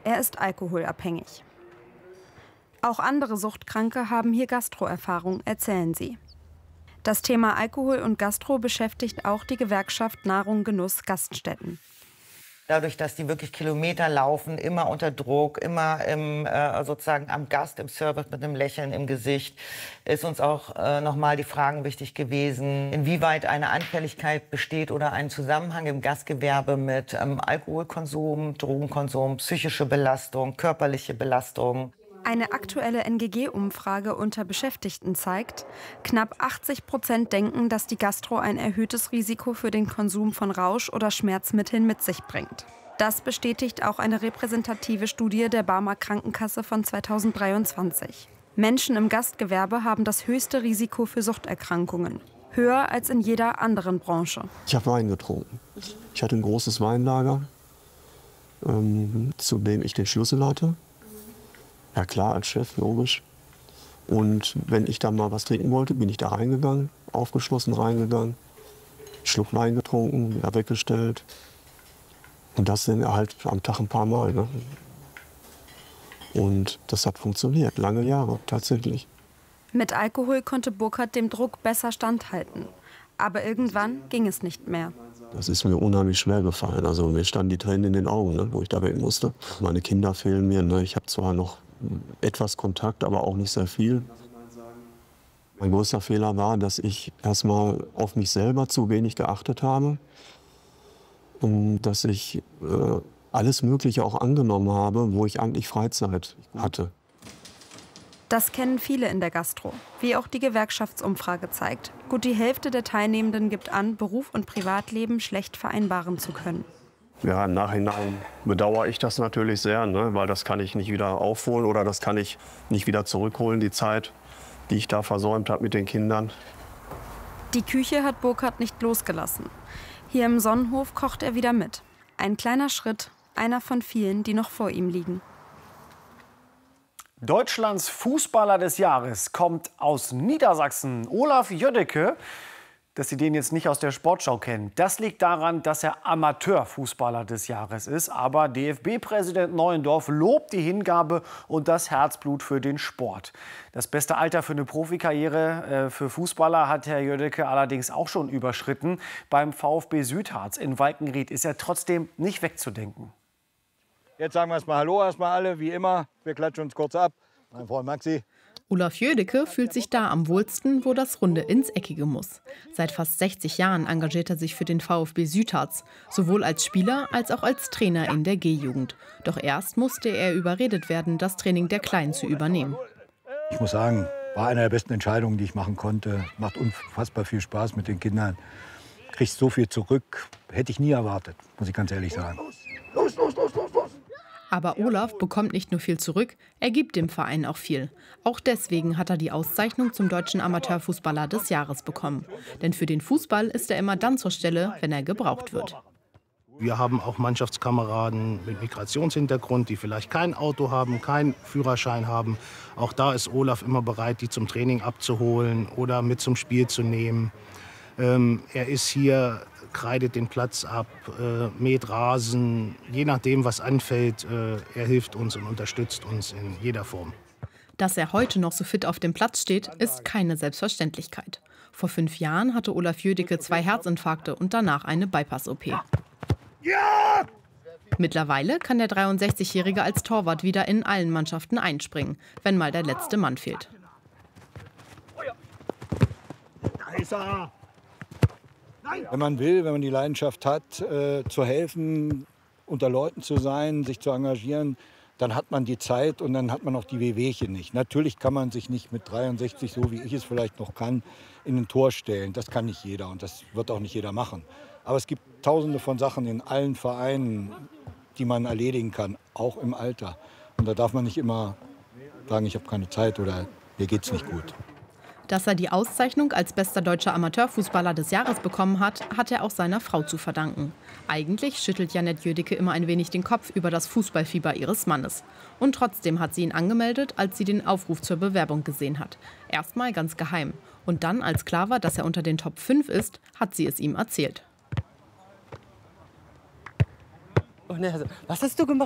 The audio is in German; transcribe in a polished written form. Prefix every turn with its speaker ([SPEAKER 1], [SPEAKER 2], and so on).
[SPEAKER 1] Er ist alkoholabhängig. Auch andere Suchtkranke haben hier Gastroerfahrung, erzählen sie. Das Thema Alkohol und Gastro beschäftigt auch die Gewerkschaft Nahrung Genuss Gaststätten.
[SPEAKER 2] Dadurch, dass die wirklich Kilometer laufen, immer unter Druck, immer sozusagen am Gast im Service mit einem Lächeln im Gesicht, ist uns auch nochmal die Fragen wichtig gewesen, inwieweit eine Anfälligkeit besteht oder ein Zusammenhang im Gastgewerbe mit Alkoholkonsum, Drogenkonsum, psychische Belastung, körperliche Belastung.
[SPEAKER 1] Eine aktuelle NGG-Umfrage unter Beschäftigten zeigt, knapp 80% denken, dass die Gastro ein erhöhtes Risiko für den Konsum von Rausch- oder Schmerzmitteln mit sich bringt. Das bestätigt auch eine repräsentative Studie der Barmer Krankenkasse von 2023. Menschen im Gastgewerbe haben das höchste Risiko für Suchterkrankungen. Höher als in jeder anderen Branche.
[SPEAKER 3] Ich habe Wein getrunken. Ich hatte ein großes Weinlager, zu dem ich den Schlüssel hatte. Ja klar, als Chef, logisch. Und wenn ich dann mal was trinken wollte, bin ich da reingegangen, aufgeschlossen reingegangen, Schluck Wein getrunken, wieder weggestellt. Und das sind halt am Tag ein paar Mal. Ne? Und das hat funktioniert, lange Jahre tatsächlich.
[SPEAKER 1] Mit Alkohol konnte Burkhard dem Druck besser standhalten. Aber irgendwann ging es nicht mehr.
[SPEAKER 3] Das ist mir unheimlich schwer gefallen. Also mir standen die Tränen in den Augen, ne, wo ich da weg musste. Meine Kinder fehlen mir. Ne? Ich habe zwar noch etwas Kontakt, aber auch nicht sehr viel. Mein größter Fehler war, dass ich erstmal auf mich selber zu wenig geachtet habe und dass ich alles Mögliche auch angenommen habe, wo ich eigentlich Freizeit hatte.
[SPEAKER 1] Das kennen viele in der Gastro, wie auch die Gewerkschaftsumfrage zeigt. Gut die Hälfte der Teilnehmenden gibt an, Beruf und Privatleben schlecht vereinbaren zu können.
[SPEAKER 3] Ja, im Nachhinein bedauere ich das natürlich sehr, ne? Weil das kann ich nicht wieder aufholen oder das kann ich nicht wieder zurückholen, die Zeit, die ich da versäumt habe mit den Kindern.
[SPEAKER 1] Die Küche hat Burkhard nicht losgelassen. Hier im Sonnenhof kocht er wieder mit. Ein kleiner Schritt, einer von vielen, die noch vor ihm liegen.
[SPEAKER 4] Deutschlands Fußballer des Jahres kommt aus Niedersachsen. Olaf Jödecke. Dass Sie den jetzt nicht aus der Sportschau kennen, das liegt daran, dass er Amateurfußballer des Jahres ist. Aber DFB-Präsident Neuendorf lobt die Hingabe und das Herzblut für den Sport. Das beste Alter für eine Profikarriere für Fußballer hat Herr Jödecke allerdings auch schon überschritten. Beim VfB Südharz in Walkenried ist er trotzdem nicht wegzudenken.
[SPEAKER 5] Jetzt sagen wir erstmal Hallo, erstmal alle, wie immer. Wir klatschen uns kurz ab. Mein Freund Maxi.
[SPEAKER 6] Olaf Jödecke fühlt sich da am wohlsten, wo das Runde ins Eckige muss. Seit fast 60 Jahren engagiert er sich für den VfB Südharz, sowohl als Spieler als auch als Trainer in der G-Jugend. Doch erst musste er überredet werden, das Training der Kleinen zu übernehmen.
[SPEAKER 5] Ich muss sagen, war eine der besten Entscheidungen, die ich machen konnte. Macht unfassbar viel Spaß mit den Kindern. Kriegst so viel zurück, hätte ich nie erwartet, muss ich ganz ehrlich sagen.
[SPEAKER 6] Los! Aber Olaf bekommt nicht nur viel zurück, er gibt dem Verein auch viel. Auch deswegen hat er die Auszeichnung zum deutschen Amateurfußballer des Jahres bekommen. Denn für den Fußball ist er immer dann zur Stelle, wenn er gebraucht wird.
[SPEAKER 7] Wir haben auch Mannschaftskameraden mit Migrationshintergrund, die vielleicht kein Auto haben, keinen Führerschein haben. Auch da ist Olaf immer bereit, die zum Training abzuholen oder mit zum Spiel zu nehmen. Er ist hier, kreidet den Platz ab, mäht Rasen, je nachdem, was anfällt. Er hilft uns und unterstützt uns in jeder Form.
[SPEAKER 6] Dass er heute noch so fit auf dem Platz steht, ist keine Selbstverständlichkeit. Vor 5 Jahren hatte Olaf Jödecke 2 Herzinfarkte und danach eine Bypass-OP.
[SPEAKER 5] Ja!
[SPEAKER 6] Mittlerweile kann der 63-Jährige als Torwart wieder in allen Mannschaften einspringen, wenn mal der letzte Mann fehlt.
[SPEAKER 5] Da ist er! Wenn man will, wenn man die Leidenschaft hat, zu helfen, unter Leuten zu sein, sich zu engagieren, dann hat man die Zeit und dann hat man auch die Wehwehchen nicht. Natürlich kann man sich nicht mit 63, so wie ich es vielleicht noch kann, in ein Tor stellen. Das kann nicht jeder und das wird auch nicht jeder machen. Aber es gibt tausende von Sachen in allen Vereinen, die man erledigen kann, auch im Alter. Und da darf man nicht immer sagen, ich habe keine Zeit oder mir geht's nicht gut.
[SPEAKER 6] Dass er die Auszeichnung als bester deutscher Amateurfußballer des Jahres bekommen hat, hat er auch seiner Frau zu verdanken. Eigentlich schüttelt Janette Jödecke immer ein wenig den Kopf über das Fußballfieber ihres Mannes. Und trotzdem hat sie ihn angemeldet, als sie den Aufruf zur Bewerbung gesehen hat. Erstmal ganz geheim. Und dann, als klar war, dass er unter den Top 5 ist, hat sie es ihm erzählt.
[SPEAKER 8] Und er so, was hast du gemacht?